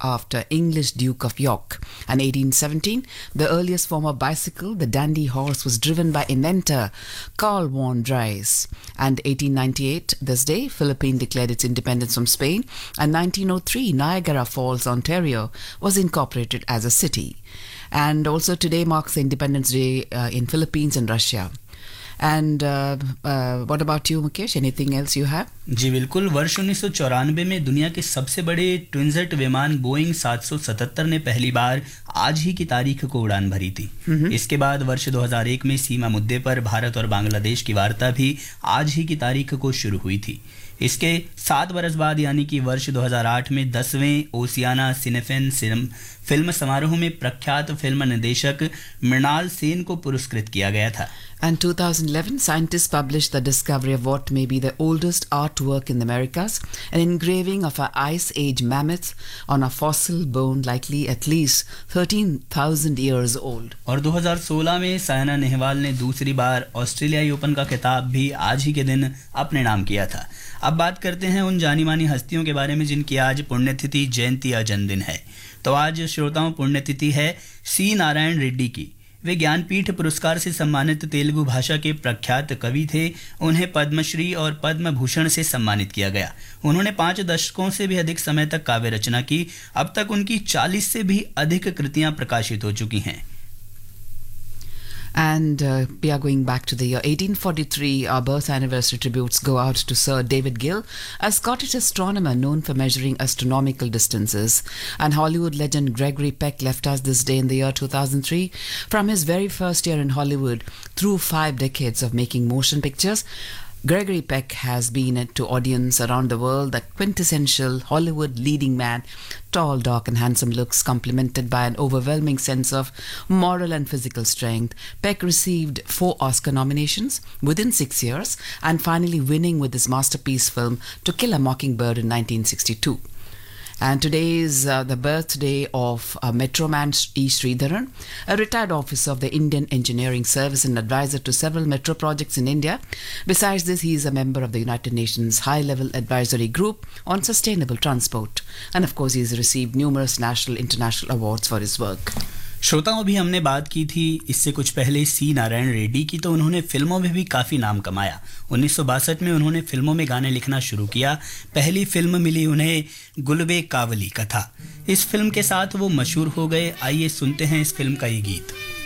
after English Duke of York. And 1817, the earliest form of bicycle, the dandy horse, was driven by inventor Carl von Drais. And 1898, this day, Philippines declared its independence from Spain. And 1903, Niagara Falls, Ontario, was incorporated as a city. And also today marks the Independence Day in Philippines and Russia. And what about you, Mukesh? Anything else you have? जी बिल्कुल। वर्ष 1994 में दुनिया के सबसे बड़े ट्विनजेट विमान Boeing 777 ने पहली बार आज ही की तारीख को उड़ान भरी थी। इसके बाद वर्ष 2001 में सीमा मुद्दे पर भारत और बांग्लादेश की वार्ता भी आज ही की तारीख को शुरू हुई थी। इसके 7 बरस बाद यानी कि वर्ष 2008 में 10वें ओसियाना सिनेफेन फिल्म समारोह में प्रख्यात फिल्म निर्देशक मृणाल सेन को पुरस्कृत किया गया था। And 2011, scientists published the discovery of what may be the oldest artwork in the Americas, an engraving of an ice age mammoth on a fossil bone likely at least 13,000 years old. और 2016 में सायना नेहवाल ने दूसरी बार ऑस्ट्रेलियाई open का खिताब भी आज ही के दिन अपने नाम किया था। अब बात करते हैं उन जानी मानी हस्तियों के बारे में जिनकी आज पुण्यतिथि, जयंती या जन्मदिन है। तो आज श्रोताओं पुण्यतिथि है सी नारायण रेड्डी की। वे ज्ञानपीठ पुरस्कार से सम्मानित तेलुगु भाषा के प्रख्यात कवि थे। उन्हें पद्मश्री और पद्म भूषण से सम्मानित किया गया। उन्होंने 5 दशकों से भी अधिक समय तक काव्य रचना की। अब तक उनकी 40 से भी अधिक कृतियां प्रकाशित हो चुकी हैं। And we are going back to the year 1843. Our birth anniversary tributes go out to Sir David Gill, a Scottish astronomer known for measuring astronomical distances. And Hollywood legend Gregory Peck left us this day in the year 2003. From his very first year in Hollywood, through 5 decades of making motion pictures, Gregory Peck has been to audience around the world the quintessential Hollywood leading man, tall, dark and handsome looks complemented by an overwhelming sense of moral and physical strength. Peck received 4 Oscar nominations within 6 years and finally winning with his masterpiece film To Kill a Mockingbird in 1962. And today is the birthday of Metro Man E. Sridharan, a retired officer of the Indian Engineering Service and advisor to several metro projects in India. Besides this, he is a member of the United Nations High-Level Advisory Group on Sustainable Transport. And of course, he has received numerous national and international awards for his work. श्रोताओं, अभी हमने बात की थी इससे कुछ पहले सी नारायण रेड्डी की। तो उन्होंने फिल्मों में भी काफ़ी नाम कमाया। 1962 में उन्होंने फिल्मों में गाने लिखना शुरू किया। पहली फिल्म मिली उन्हें गुलवे कावली कथा। इस फिल्म के साथ वो मशहूर हो गए। आइए सुनते हैं इस फिल्म का ये गीत।